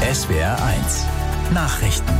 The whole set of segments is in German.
SWR1 Nachrichten.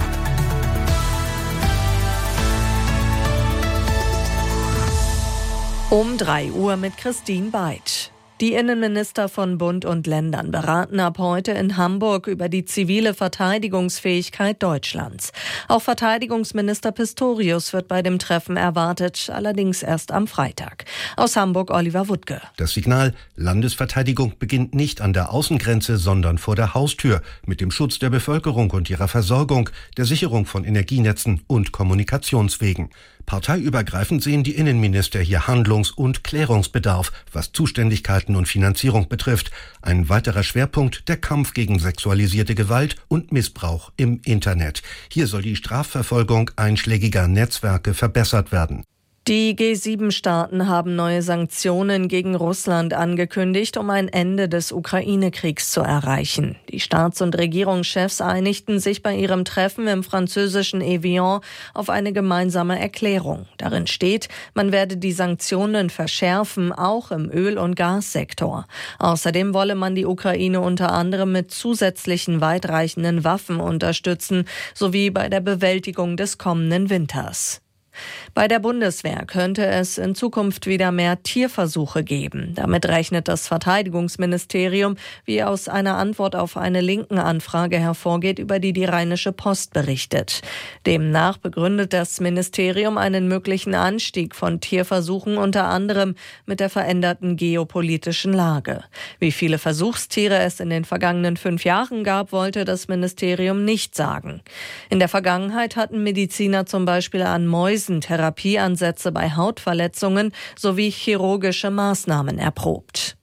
Um 3 Uhr mit Christine Beitsch. Die Innenminister von Bund und Ländern beraten ab heute in Hamburg über die zivile Verteidigungsfähigkeit Deutschlands. Auch Verteidigungsminister Pistorius wird bei dem Treffen erwartet, allerdings erst am Freitag. Aus Hamburg Oliver Wuttke. Das Signal: Landesverteidigung beginnt nicht an der Außengrenze, sondern vor der Haustür mit dem Schutz der Bevölkerung und ihrer Versorgung, der Sicherung von Energienetzen und Kommunikationswegen. Parteiübergreifend sehen die Innenminister hier Handlungs- und Klärungsbedarf, was Zuständigkeiten und Finanzierung betrifft. Ein weiterer Schwerpunkt: der Kampf gegen sexualisierte Gewalt und Missbrauch im Internet. Hier soll die Strafverfolgung einschlägiger Netzwerke verbessert werden. Die G7-Staaten haben neue Sanktionen gegen Russland angekündigt, um ein Ende des Ukraine-Kriegs zu erreichen. Die Staats- und Regierungschefs einigten sich bei ihrem Treffen im französischen Evian auf eine gemeinsame Erklärung. Darin steht, man werde die Sanktionen verschärfen, auch im Öl- und Gassektor. Außerdem wolle man die Ukraine unter anderem mit zusätzlichen weitreichenden Waffen unterstützen, sowie bei der Bewältigung des kommenden Winters. Bei der Bundeswehr könnte es in Zukunft wieder mehr Tierversuche geben. Damit rechnet das Verteidigungsministerium, wie aus einer Antwort auf eine Linken-Anfrage hervorgeht, über die die Rheinische Post berichtet. Demnach begründet das Ministerium einen möglichen Anstieg von Tierversuchen unter anderem mit der veränderten geopolitischen Lage. Wie viele Versuchstiere es in den vergangenen 5 Jahren gab, wollte das Ministerium nicht sagen. In der Vergangenheit hatten Mediziner zum Beispiel an Mäusen Therapieansätze bei Hautverletzungen sowie chirurgische Maßnahmen erprobt.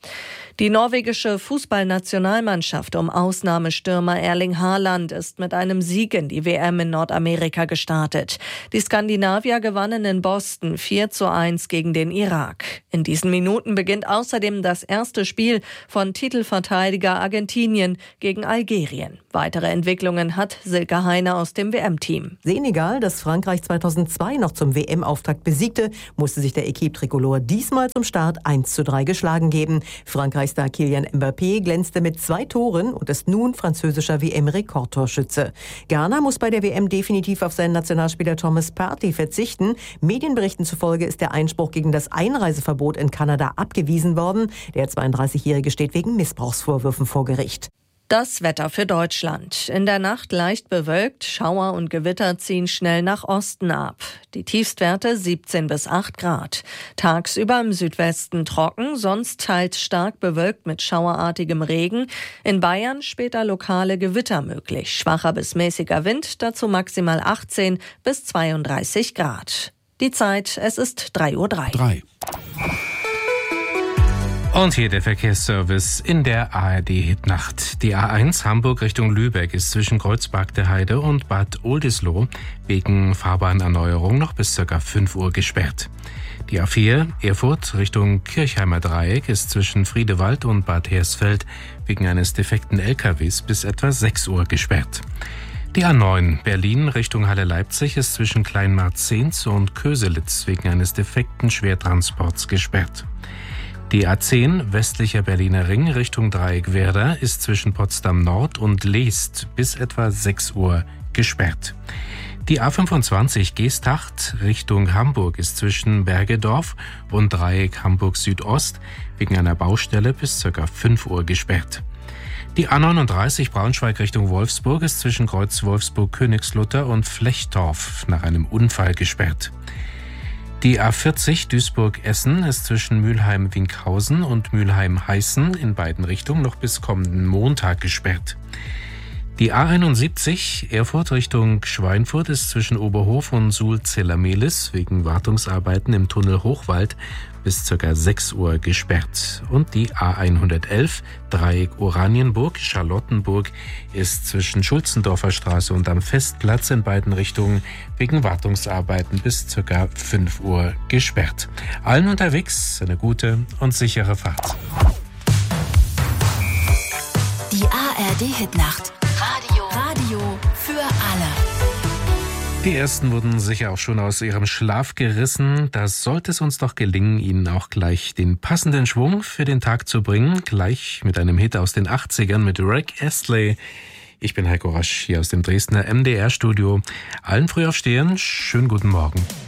Die norwegische Fußballnationalmannschaft um Ausnahmestürmer Erling Haaland ist mit einem Sieg in die WM in Nordamerika gestartet. Die Skandinavier gewannen in Boston 4:1 gegen den Irak. In diesen Minuten beginnt außerdem das erste Spiel von Titelverteidiger Argentinien gegen Algerien. Weitere Entwicklungen hat Silke Heine aus dem WM-Team. Senegal, das Frankreich 2002 noch zum WM-Auftakt besiegte, musste sich der Equipe Tricolore diesmal zum Start 1:3 geschlagen geben. Frankreich-Star Kylian Mbappé glänzte mit 2 Toren und ist nun französischer WM-Rekordtorschütze. Ghana muss bei der WM definitiv auf seinen Nationalspieler Thomas Partey verzichten. Medienberichten zufolge ist der Einspruch gegen das Einreiseverbot in Kanada abgewiesen worden. Der 32-Jährige steht wegen Missbrauchsvorwürfen vor Gericht. Das Wetter für Deutschland. In der Nacht leicht bewölkt, Schauer und Gewitter ziehen schnell nach Osten ab. Die Tiefstwerte 17 bis 8 Grad. Tagsüber im Südwesten trocken, sonst teils stark bewölkt mit schauerartigem Regen. In Bayern später lokale Gewitter möglich. Schwacher bis mäßiger Wind, dazu maximal 18 bis 32 Grad. Die Zeit, es ist 3:03 Uhr. Und hier der Verkehrsservice in der ARD-Hitnacht. Die A1 Hamburg Richtung Lübeck ist zwischen Kreuzberg der Heide und Bad Oldesloe wegen Fahrbahnerneuerung noch bis ca. 5 Uhr gesperrt. Die A4 Erfurt Richtung Kirchheimer Dreieck ist zwischen Friedewald und Bad Hersfeld wegen eines defekten LKWs bis etwa 6 Uhr gesperrt. Die A9 Berlin Richtung Halle-Leipzig ist zwischen Kleinmarzens und Köselitz wegen eines defekten Schwertransports gesperrt. Die A10 westlicher Berliner Ring Richtung Dreieckwerder ist zwischen Potsdam Nord und Leest bis etwa 6 Uhr gesperrt. Die A25 Geesthacht Richtung Hamburg ist zwischen Bergedorf und Dreieck Hamburg Südost wegen einer Baustelle bis ca. 5 Uhr gesperrt. Die A39 Braunschweig Richtung Wolfsburg ist zwischen Kreuz Wolfsburg-Königslutter und Flechtorf nach einem Unfall gesperrt. Die A40 Duisburg-Essen ist zwischen Mülheim-Winkhausen und Mülheim-Heißen in beiden Richtungen noch bis kommenden Montag gesperrt. Die A71 Erfurt Richtung Schweinfurt ist zwischen Oberhof und Suhl-Zella-Mehlis wegen Wartungsarbeiten im Tunnel Hochwald bis ca. 6 Uhr gesperrt. Und die A111 Dreieck Oranienburg-Charlottenburg ist zwischen Schulzendorfer Straße und am Festplatz in beiden Richtungen wegen Wartungsarbeiten bis ca. 5 Uhr gesperrt. Allen unterwegs eine gute und sichere Fahrt. Die ARD-Hitnacht. Radio für alle. Die ersten wurden sicher auch schon aus ihrem Schlaf gerissen. Da sollte es uns doch gelingen, ihnen auch gleich den passenden Schwung für den Tag zu bringen. Gleich mit einem Hit aus den 80ern mit Rick Astley. Ich bin Heiko Rasch hier aus dem Dresdner MDR-Studio. Allen Frühaufstehern schönen guten Morgen.